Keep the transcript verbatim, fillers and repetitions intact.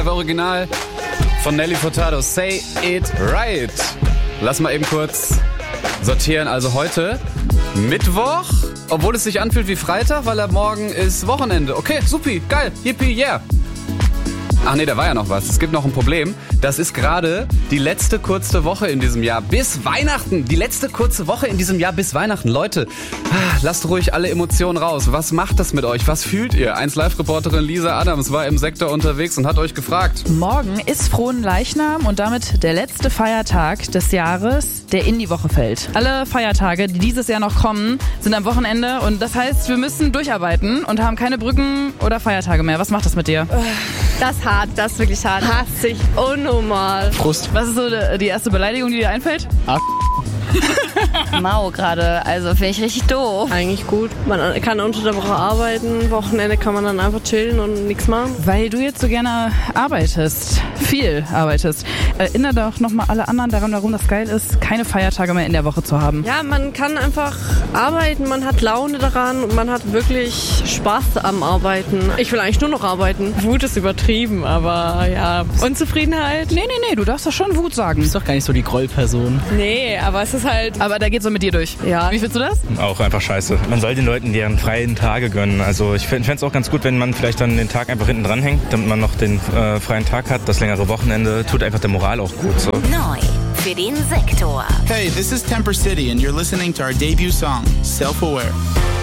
Original von Nelly Furtado, Say It Right. Lass mal eben kurz sortieren. Also heute Mittwoch, obwohl es sich anfühlt wie Freitag, weil er morgen ist Wochenende. Okay, supi, geil, yippie, yeah. Ach nee, da war ja noch was. Es gibt noch ein Problem. Das ist gerade die letzte kurze Woche in diesem Jahr bis Weihnachten. Die letzte kurze Woche in diesem Jahr bis Weihnachten. Leute, lasst ruhig alle Emotionen raus. Was macht das mit euch? Was fühlt ihr? eins Live-Reporterin Lisa Adams war im Sektor unterwegs und hat euch gefragt. Morgen ist Frohenleichnam und damit der letzte Feiertag des Jahres, der in die Woche fällt. Alle Feiertage, die dieses Jahr noch kommen, sind am Wochenende und das heißt, wir müssen durcharbeiten und haben keine Brücken oder Feiertage mehr. Was macht das mit dir? Das ist hart, das ist wirklich hart. Hasst sich unnormal. Frust. Was ist so die erste Beleidigung, die dir einfällt? Ah. Mau gerade, also finde ich richtig doof. Eigentlich gut. Man kann unter der Woche arbeiten, Wochenende kann man dann einfach chillen und nichts machen. Weil du jetzt so gerne arbeitest, viel arbeitest, erinnere doch nochmal alle anderen daran, warum das geil ist, keine Feiertage mehr in der Woche zu haben. Ja, man kann einfach arbeiten, man hat Laune daran und man hat wirklich Spaß am Arbeiten. Ich will eigentlich nur noch arbeiten. Wut ist übertrieben, aber ja, Unzufriedenheit. Nee, nee, nee, du darfst doch schon Wut sagen. Du bist doch gar nicht so die Grollperson. Nee, aber es ist halt... Aber da geht's so mit dir durch. Ja. Wie findest du das? Auch einfach scheiße. Man soll den Leuten deren freien Tage gönnen. Also ich fände es auch ganz gut, wenn man vielleicht dann den Tag einfach hinten dran hängt, damit man noch den äh, freien Tag hat. Das längere Wochenende tut einfach der Moral auch gut. So. Neu für den Sektor. Hey, this is Temper City and you're listening to our debut song, Self-Aware.